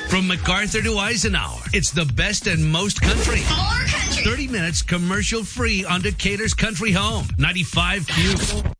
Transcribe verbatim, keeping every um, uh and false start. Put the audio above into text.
From MacArthur to Eisenhower, it's the best and most country. More country. thirty minutes commercial free on Decatur's Country Home. ninety-five Q.